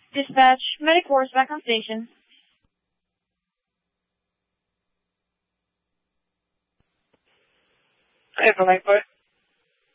Dispatch, medic force back on station. Hey, for Lightfoot.